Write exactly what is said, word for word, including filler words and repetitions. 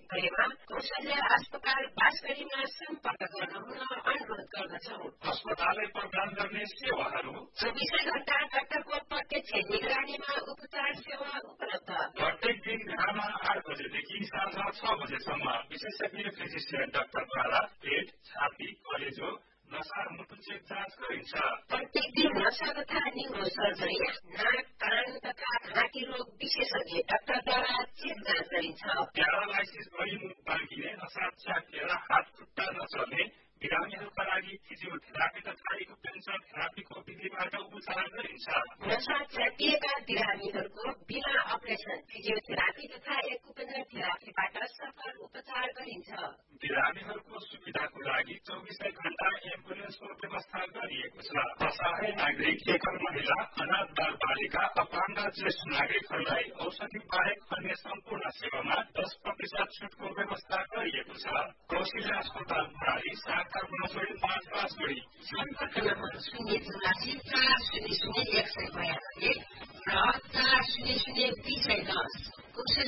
परेमा कौशल्या अस्पताल बाँसगढीमा सम्पर्क गर्न हुन अनुरोध गर्दछौ। अस्पतालले प्रदान गर्ने सेवाहरू चौबिसै घण्टा डाक्टरको प्रत्यक्ष निगरानीमा उपचार सेवा उपलब्ध। प्रत्येक दिन बिहान आठ बजेदेखि साँझ छ बजेसम्म विशेषज्ञ फिजिसियन डाक्टरद्वारा पेट, छाती, कलेजो, नसा मुटु चेक जाँच गरिन्छ। प्रत्येक दिन नसा तथा न्युरो सर्जरी, नाक, कान तथा घाँटी रोग विशेषज्ञ डाक्टरद्वारा चेक जाँच गरिन्छ। प्यारालाइसिस भई मुख बाँकिने, नसा च्यातिएर हात खुट्टा नचल्ने बिरामीहरूका लागि फिजियोथेरापी तथा एक्युपेन्सर थेरापीको विधिबाट उपचार गरिन्छ। नसा च्यातिएका बिरामीहरूको बिना अपरेसन फिजियोथेरापी तथा एक्युपेन्सर थेरापीबाट सफल उपचार गरिन्छ। बिरामीहरूको सुविधाको लागि चौबिसै घण्टा एम्बुलेन्सको व्यवस्था गरिएको छ। असहाय नागरिक, एकल महिला, अनाथ बाल बालिका, अपाङ्ग ज्येष्ठ नागरिकहरूलाई औषधि बाहेक अन्य सम्पूर्ण सेवामा दस प्रतिशत छुटको व्यवस्था गरिएको छ। कौशल्या अस्पताल प्रणाली शाखा गुणसोडी पाँच बाँसगढी। सम्पर्क नम्बर शून्य चौरासी चार शून्य शून्य एक सय बयानब्बे र चार शून्य शून्य दुई सय दस।